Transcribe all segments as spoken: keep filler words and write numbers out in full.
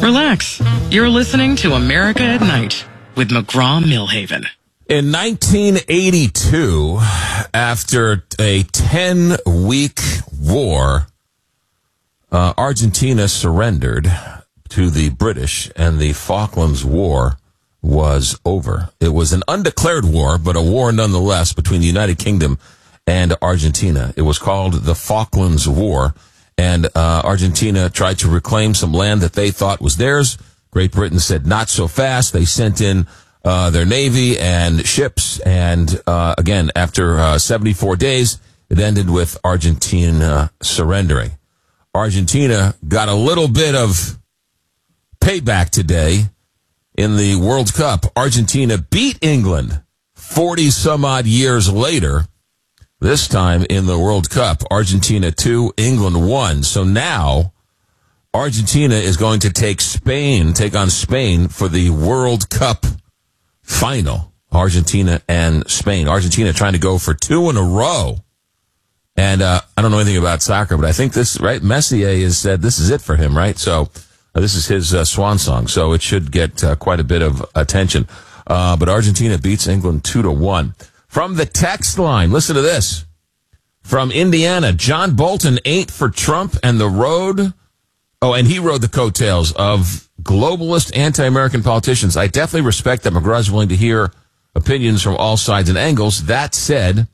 Relax. You're listening to America at Night with McGraw-Milhaven. In nineteen eighty-two, after a ten-week war, uh, Argentina surrendered to the British, and the Falklands War was over. It was an undeclared war, but a war nonetheless between the United Kingdom and Argentina. It was called the Falklands War, and uh, Argentina tried to reclaim some land that they thought was theirs. Great Britain said, not so fast. They sent in uh, their navy and ships, and uh, again, after uh, seventy-four days, it ended with Argentina surrendering. Argentina got a little bit of payback today in the World Cup. Argentina beat England forty some odd years later. This time in the World Cup, Argentina two, England one. So now Argentina is going to take Spain, take on Spain for the World Cup final. Argentina and Spain. Argentina trying to go for two in a row. And uh, I don't know anything about soccer, but I think this, right? Messier has said this is it for him, right? So uh, this is his uh, swan song. So it should get uh, quite a bit of attention. Uh, but Argentina beats England two to one. From the text line, listen to this. From Indiana, John Bolton ain't for Trump and the road. Oh, and he rode the coattails of globalist anti-American politicians. I definitely respect that McGraw is willing to hear opinions from all sides and angles. That said,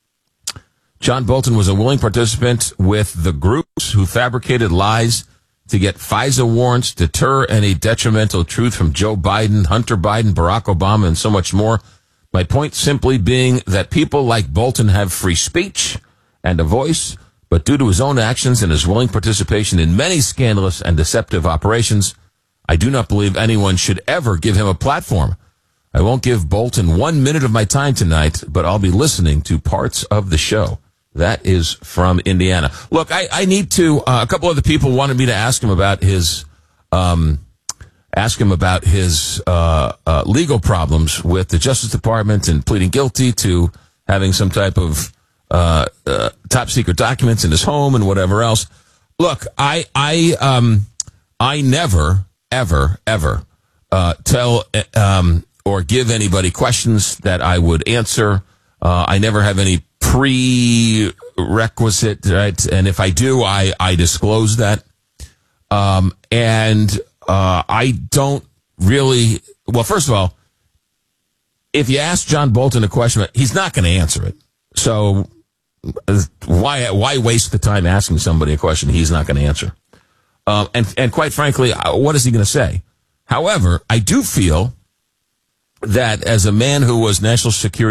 John Bolton was a willing participant with the groups who fabricated lies to get FISA warrants, deter any detrimental truth from Joe Biden, Hunter Biden, Barack Obama, and so much more. My point simply being that people like Bolton have free speech and a voice, but due to his own actions and his willing participation in many scandalous and deceptive operations, I do not believe anyone should ever give him a platform. I won't give Bolton one minute of my time tonight, but I'll be listening to parts of the show. That is from Indiana. Look, I, I need to, uh, a couple other people wanted me to ask him about his, um, ask him about his, uh, uh, legal problems with the Justice Department and pleading guilty to having some type of, uh, uh, top secret documents in his home and whatever else. Look, I, I, um, I never, ever, ever, uh, tell, um, or give anybody questions that I would answer. Uh, I never have any prerequisite, right? And if I do, I, I disclose that. Um, and, uh, I don't really, well, first of all, if you ask John Bolton a question, he's not going to answer it. So why, why waste the time asking somebody a question he's not going to answer? Um, and, and quite frankly, what is he going to say? However, I do feel that as a man who was national security